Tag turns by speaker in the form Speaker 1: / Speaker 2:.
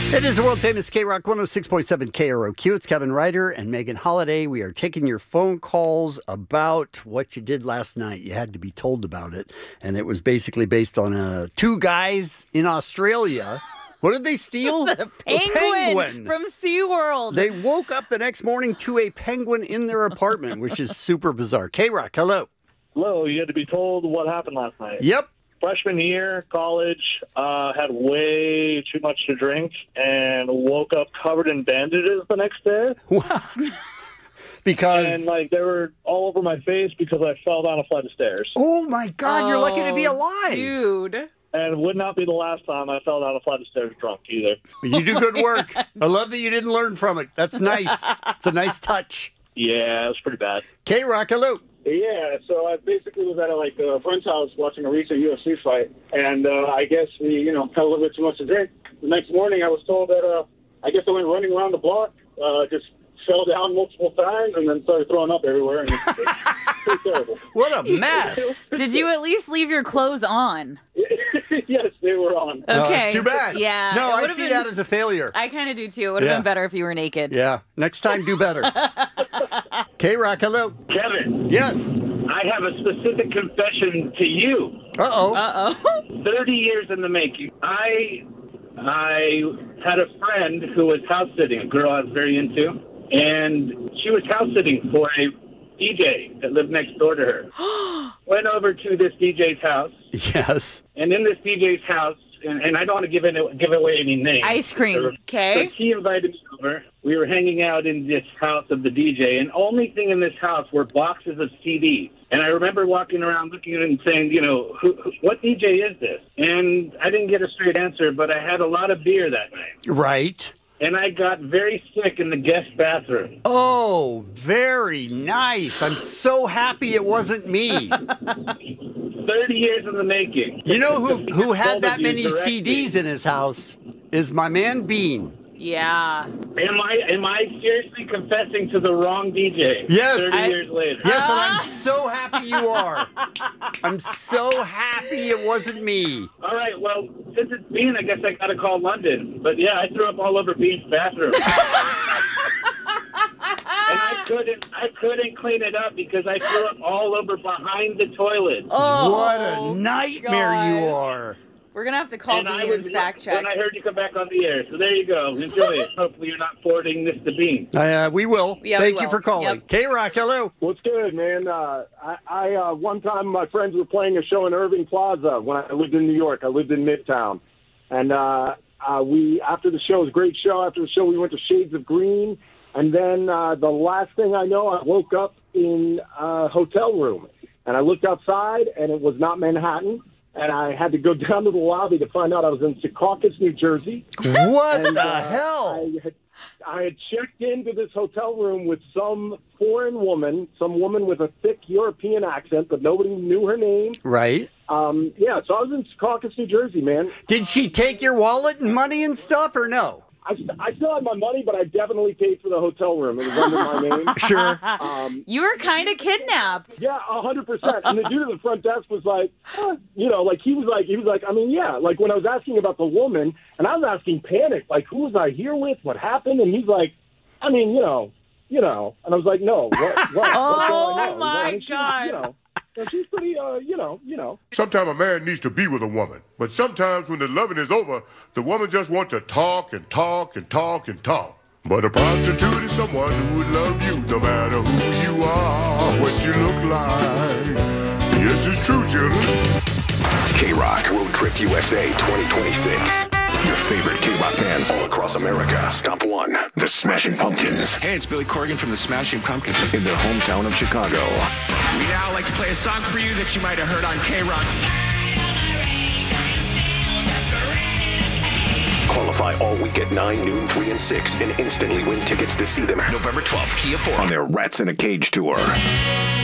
Speaker 1: It is the world-famous K-Rock 106.7 KROQ. It's Kevin Ryder and Megan Holiday. We are taking your phone calls about what you did last night. You had to be told about it. And it was basically based on two guys in Australia. What did they steal?
Speaker 2: A penguin from SeaWorld.
Speaker 1: They woke up the next morning to a penguin in their apartment, which is super bizarre. K-Rock, hello.
Speaker 3: Hello, you had to be told what happened last night.
Speaker 1: Yep.
Speaker 3: Freshman year, college, had way too much to drink and woke up covered in bandages the next day.
Speaker 1: Because...
Speaker 3: And, they were all over my face because I fell down a flight of stairs.
Speaker 1: Oh, my God, you're lucky to be alive.
Speaker 2: Dude.
Speaker 3: And it would not be the last time I fell down a flight of stairs drunk either.
Speaker 1: You do good work. I love that you didn't learn from it. That's nice. It's a nice touch.
Speaker 3: Yeah, it was pretty bad.
Speaker 1: K-Rock, hello.
Speaker 4: Yeah, so I basically was at a friend's house watching a recent UFC fight, and I guess we, had a little bit too much to drink. The next morning, I was told that I guess I went running around the block, just fell down multiple times, and then started throwing up everywhere. And it's pretty terrible.
Speaker 1: What a mess!
Speaker 2: Did you at least leave your clothes on?
Speaker 4: Yes, they were on.
Speaker 2: Okay.
Speaker 1: It's too bad.
Speaker 2: Yeah.
Speaker 1: No, I see that as a failure.
Speaker 2: I kind of do too. It would have been better if you were naked.
Speaker 1: Yeah. Next time, do better. K-Rock, hello.
Speaker 5: Kevin.
Speaker 1: Yes.
Speaker 5: I have a specific confession to you.
Speaker 1: Uh-oh.
Speaker 2: Uh-oh.
Speaker 5: 30 years in the making. I had a friend who was house sitting, a girl I was very into, and she was house sitting for a DJ that lived next door to her. Went over to this DJ's house.
Speaker 1: Yes.
Speaker 5: And in this DJ's house, and I don't want to give away any names.
Speaker 2: Ice cream, okay?
Speaker 5: So he invited me over. We were hanging out in this house of the DJ, and only thing in this house were boxes of CDs. And I remember walking around looking at it and saying, what DJ is this? And I didn't get a straight answer, but I had a lot of beer that night.
Speaker 1: Right.
Speaker 5: And I got very sick in the guest bathroom.
Speaker 1: Oh, very nice. I'm so happy it wasn't me.
Speaker 5: 30 years in the making.
Speaker 1: You know who had that many CDs in his house is my man Bean.
Speaker 2: Yeah.
Speaker 5: Am I seriously confessing to the wrong DJ?
Speaker 1: Yes.
Speaker 5: 30 years later.
Speaker 1: Yes, and I'm so happy you are. I'm so happy it wasn't me.
Speaker 5: All right, well, since it's Bean, I guess I got to call London. But yeah, I threw up all over Bean's bathroom. And I couldn't clean it up because I threw up all over behind the toilet.
Speaker 2: Oh,
Speaker 1: what a nightmare
Speaker 2: God.
Speaker 1: you are.
Speaker 2: We're going to have to call Bean and fact check.
Speaker 5: When I heard you come back on the air. So there you go. Enjoy it. Hopefully you're not forwarding this to Bean.
Speaker 1: We will.
Speaker 2: Yeah,
Speaker 1: Thank
Speaker 2: we
Speaker 1: you
Speaker 2: will.
Speaker 1: for calling.
Speaker 2: Yep.
Speaker 1: K-Rock, hello.
Speaker 4: What's good, man? I one time my friends were playing a show in Irving Plaza when I lived in New York. I lived in Midtown. And we, after the show, it was a great show. After the show, we went to Shades of Green. And then the last thing I know, I woke up in a hotel room. And I looked outside, and it was not Manhattan. And I had to go down to the lobby to find out I was in Secaucus, New Jersey.
Speaker 1: What the hell?
Speaker 4: I had checked into this hotel room with some foreign woman, some woman with a thick European accent, but nobody knew her name.
Speaker 1: Right.
Speaker 4: Yeah, so I was in Secaucus, New Jersey, man.
Speaker 1: Did she take your wallet and money and stuff or no?
Speaker 4: I still had my money, but I definitely paid for the hotel room. It was under my name.
Speaker 1: Sure.
Speaker 2: You were kind of kidnapped.
Speaker 4: Yeah, 100%. And the dude at the front desk was like, he was like, I mean, yeah. Like when I was asking about the woman, and I was asking panic, like, who was I here with? What happened? And he's like, I mean, you know. And I was like, no. What?
Speaker 2: Oh my God.
Speaker 4: So she's pretty, you know.
Speaker 6: Sometimes a man needs to be with a woman, but sometimes when the loving is over, the woman just wants to talk and talk and talk and talk. But a prostitute is someone who would love you no matter who you are, what you look like. Yes, it's true, children.
Speaker 7: K-Rock Road Trip USA 2026. Your favorite K-Rock bands all across America. Stop one, the Smashing Pumpkins.
Speaker 8: Hey, it's Billy Corgan from the Smashing Pumpkins.
Speaker 7: In their hometown of Chicago.
Speaker 8: We now like to play a song for you that you might have heard on K-Rock.
Speaker 7: Qualify all week at 9, noon, 3, and 6 and instantly win tickets to see them
Speaker 8: November 12th, Kia 4.
Speaker 7: on their Rats in a Cage tour.